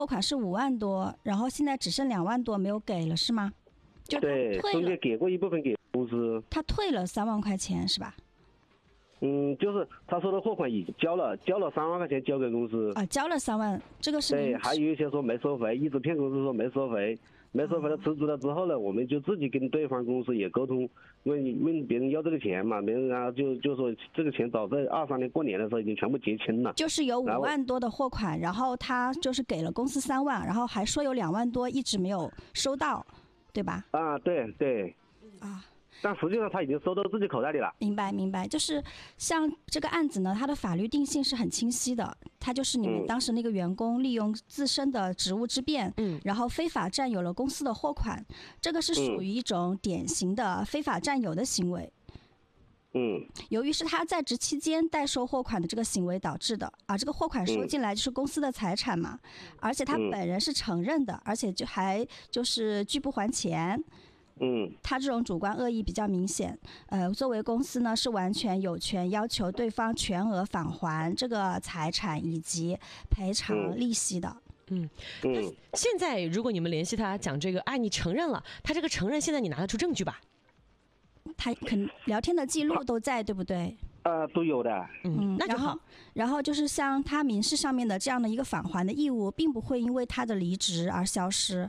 货款是5万多，然后现在只剩2万多没有给了，是吗？就对，中间给过一部分给公司。 他退了3万块钱是吧？ 就是他说的货款已经交了3万块钱交给公司啊，交了3万，这个是对，还有一些说没收回，一直骗公司说没收回，没收回了辞职了之后呢，我们就自己跟对方公司也沟通，问别人要这个钱嘛，别人啊就说这个钱早在23年过年的时候已经全部结清了， 就是有5万多的货款，然后他就是给了公司3万，然后还说有2万多一直没有收到，对吧？ 啊，对对啊。 但实际上他已经收到自己口袋里了。 明白，就是像这个案子呢，它的法律定性是很清晰的，它就是你们当时那个员工利用自身的职务之便，然后非法占有了公司的货款，这个是属于一种典型的非法占有的行为。由于是他在职期间代收货款的这个行为导致的，这个货款收进来就是公司的财产嘛，而且他本人是承认的，而且就是拒不还钱。他这种主观恶意比较明显，作为公司呢是完全有权要求对方全额返还这个财产以及赔偿利息的。 现在如果你们联系他讲这个，你承认了，他这个承认现在你拿得出证据吧？ 他聊天的记录都在，对不对？ 都有的。 那就好。 然后就是像他民事上面的这样的一个返还的义务，并不会因为他的离职而消失。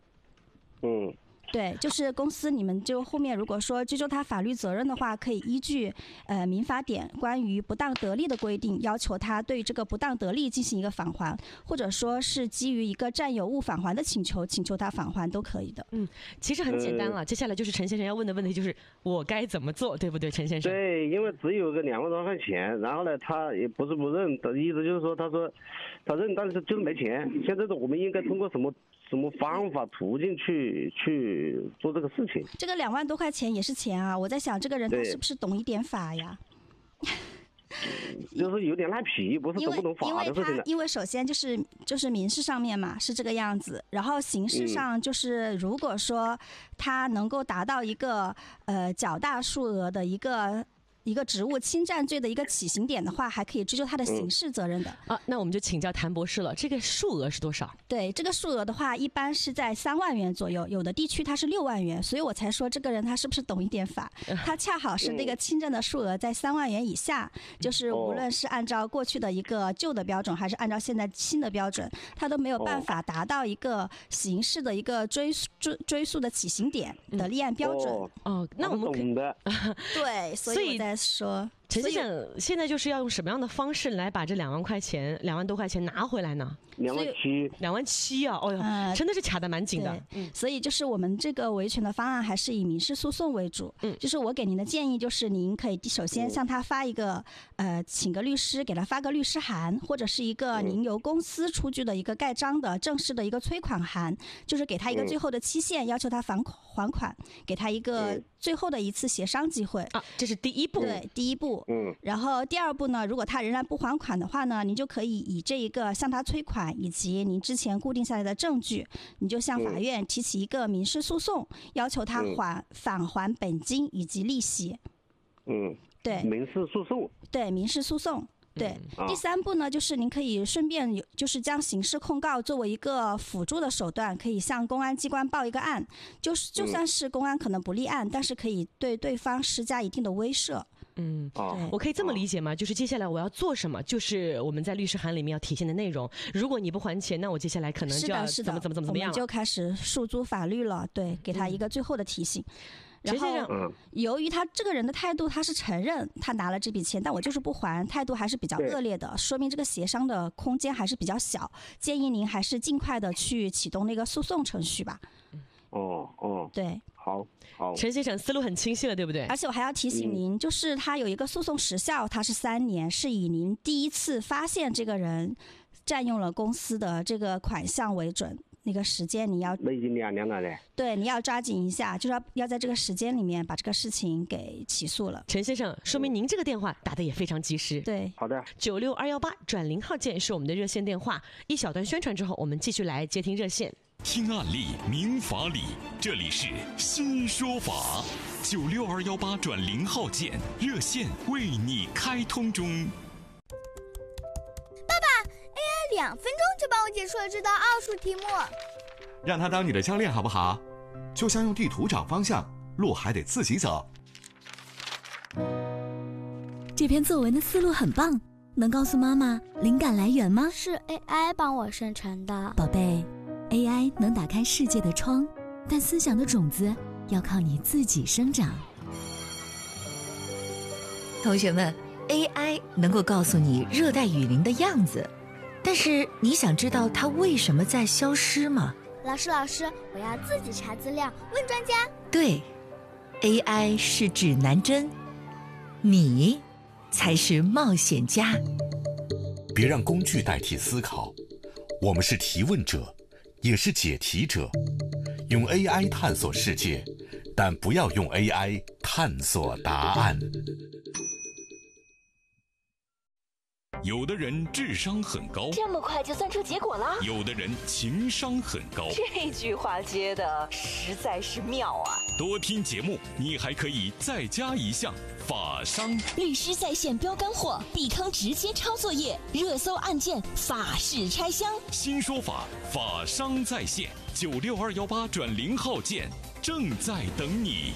对，就是公司你们就后面如果说追究他法律责任的话，可以依据民法典关于不当得利的规定，要求他对这个不当得利进行一个返还，或者说是基于一个占有物返还的请求他返还都可以的。 其实很简单了，接下来就是陈先生要问的问题，就是我该怎么做，对不对，陈先生？ 对，因为只有个2万多块钱，然后呢，他也不是不认的意思，就是说他说他认，但是就是没钱。现在我们应该通过什么方法途径去做这个事情？ 这个2万多块钱也是钱啊！我在想，这个人他是不是懂一点法呀？ 就是有点赖皮，不是懂不懂法的事情的。 因为首先就是民事上面嘛是这个样子，然后刑事上就是如果说他能够达到一个较大数额的一个职务侵占罪的一个起刑点的话，还可以追究他的刑事责任的。 那我们就请教谭博士了，这个数额是多少？ 对，这个数额的话，一般是在3万元左右，有的地区它是6万元，所以我才说这个人他是不是懂一点法？他恰好是那个侵占的数额在3万元以下，就是无论是按照过去的一个旧的标准，还是按照现在新的标准，他都没有办法达到一个刑事的一个追诉的起刑点的立案标准。 那我们懂的。 对，所以我在说。 陈先生现在就是要用什么样的方式来把这2万多块钱拿回来呢？2.7万啊！哦哟，真的是卡得蛮紧的。 所以就是我们这个维权的方案还是以民事诉讼为主。就是我给您的建议就是您可以首先向他发一个请个律师，给他发个律师函，或者是一个您由公司出具的一个盖章的正式的一个催款函，就是给他一个最后的期限，要求他还款，给他一个最后的一次协商机会。 这是第一步。 对，第一步。然后第二步呢，如果他仍然不还款的话呢，您就可以以这一个向他催款以及您之前固定下来的证据，你就向法院提起一个民事诉讼，要求他返还本金以及利息。对， 民事诉讼。 对，民事诉讼。对，第三步呢，就是您可以顺便就是将刑事控告作为一个辅助的手段，可以向公安机关报一个案，就算是公安可能不立案，但是可以对对方施加一定的威慑。 我可以这么理解吗？就是接下来我要做什么，就是我们在律师函里面要体现的内容。如果你不还钱，那我接下来可能就要怎么样了， 我们就开始诉诸法律了。对，给他一个最后的提醒。然后，由于他这个人的态度，他是承认他拿了这笔钱，但我就是不还，态度还是比较恶劣的，说明这个协商的空间还是比较小。建议您还是尽快的去启动那个诉讼程序吧。对， 好， 陈先生思路很清晰了，对不对？ 而且我还要提醒您，就是他有一个诉讼时效，它是3年，是以您第一次发现这个人占用了公司的这个款项为准。那个时间你要， 那已经2年了嘞。 对，你要抓紧一下，就是要在这个时间里面把这个事情给起诉了。 陈先生，说明您这个电话打得也非常及时。 对， 好的。 96218转0号键是我们的热线电话。一小段宣传之后，我们继续来接听热线。 听案例，明法理，这里是新说法。96218转0号键热线为你开通中。 爸爸 ，AI 2分钟就帮我解出了这道奥数题目。 让他当你的教练好不好？就像用地图找方向，路还得自己走。 这篇作文的思路很棒，能告诉妈妈灵感来源吗？ 是 AI 帮我生成的。 宝贝， AI 能打开世界的窗，但思想的种子要靠你自己生长。 同学们， AI 能够告诉你热带雨林的样子，但是你想知道它为什么在消失吗？ 老师，我要自己查资料，问专家。 对， AI 是指南针，你才是冒险家。 别让工具代替思考，我们是提问者，也是解题者。用 AI 探索世界，但不要用 AI 探索答案。有的人智商很高， 这么快就算出结果了？ 有的人情商很高， 这句话接的实在是妙啊！ 多听节目，你还可以再加一项法商。 律师在线标干货，避坑直接抄作业，热搜案件法式拆箱。 新说法，法商在线，96218+0号键正在等你。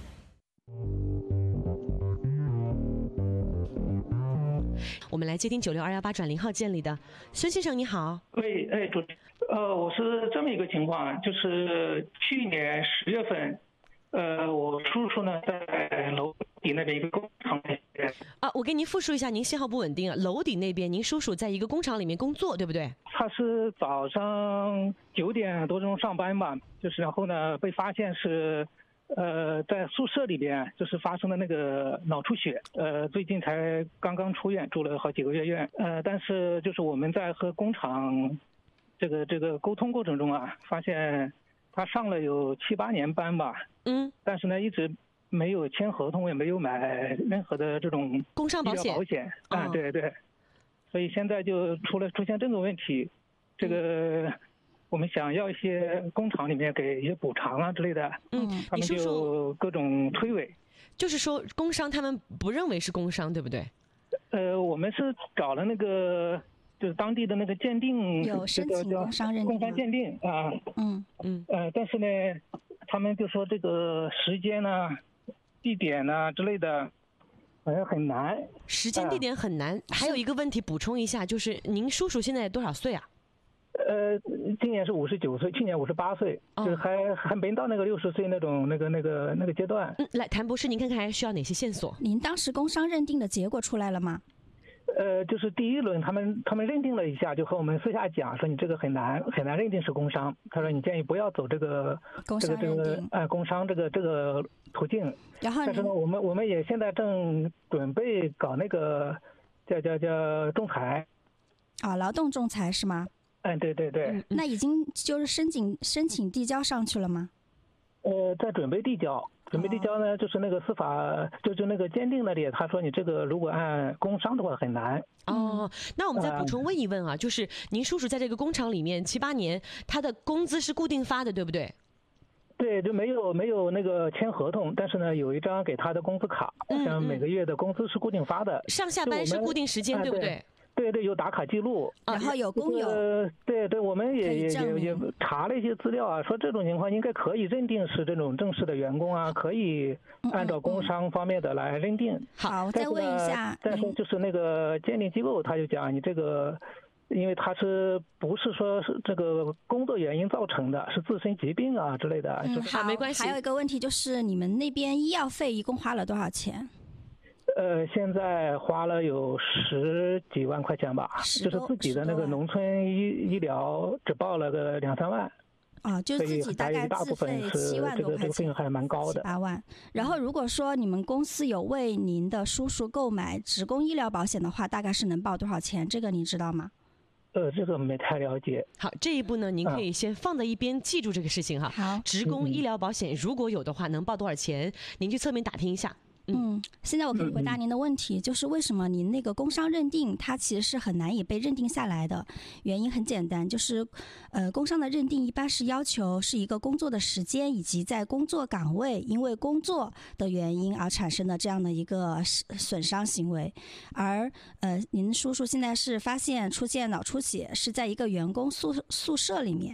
我们来接听96218+0号键里的孙先生，你好。 喂，主持人，我是这么一个情况，就是去年10月份，我叔叔呢在楼底那边一个工厂里面。 我给您复述一下，您信号不稳定啊。楼底那边，您叔叔在一个工厂里面工作，对不对？ 他是早上9点多钟上班吧，就是然后呢被发现是。在宿舍里边就是发生的那个脑出血，最近才刚刚出院，住了好几个月院，但是就是我们在和工厂这个沟通过程中啊，发现他上了有7、8年班吧，但是呢一直没有签合同，也没有买任何的这种工伤保险， 对，所以现在就出现这个问题，这个。我们想要一些工厂里面给一些补偿啊之类的，他们就各种推诿。 就是说工伤他们不认为是工伤，对不对？ 我们是找了那个就是当地的那个鉴定， 有申请工伤认定， 工伤鉴定啊，但是呢，他们就说这个时间呢、地点呢之类的，好像很难。 时间地点很难。还有一个问题补充一下，就是您叔叔现在多少岁啊？ 今年是59岁，去年58岁，就是还没到那个60岁那种那个阶段。 来，谭博士，您看看还需要哪些线索？ 您当时工伤认定的结果出来了吗？ 就是第一轮他们认定了一下，就和我们私下讲说你这个很难认定是工伤。他说你建议不要走这个工伤这个途径。 然后， 但是呢，我们也现在正准备搞那个叫仲裁。 劳动仲裁是吗？ 对。 那已经就是申请递交上去了吗？ 在准备递交呢，就是那个司法，就是那个鉴定那里，他说你这个如果按工伤的话很难。 那我们再补充问一问啊，就是您叔叔在这个工厂里面7、8年，他的工资是固定发的，对不对？ 对，就没有那个签合同，但是呢有一张给他的工资卡，像每个月的工资是固定发的， 上下班是固定时间，对不对？ 对，有打卡记录， 然后有工友。 对，我们也查了一些资料啊，说这种情况应该可以认定是这种正式的员工啊，可以按照工伤方面的来认定。 好，我再问一下。 但是就是那个鉴定机构他就讲你这个，因为他是不是说是这个工作原因造成的，是自身疾病啊之类的。 好， 没关系。 还有一个问题就是你们那边医药费一共花了多少钱？ 现在花了有10几万块钱吧，就是自己的那个农村医疗只报了个2、3万。 就是自己大概自费7万多块钱， 这个费用还蛮高的 ，7、8万。然后如果说你们公司有为您的叔叔购买职工医疗保险的话，大概是能报多少钱？这个你知道吗？ 这个没太了解。 好，这一步呢，您可以先放在一边，记住这个事情哈。 好， 职工医疗保险如果有的话，能报多少钱？您去侧面打听一下。 现在我可以回答您的问题，就是为什么您那个工伤认定它其实是很难以被认定下来的。原因很简单，就是工伤的认定一般是要求是一个工作的时间以及在工作岗位因为工作的原因而产生的这样的一个损伤行为。而您叔叔现在是发现出现脑出血是在一个员工宿舍里面，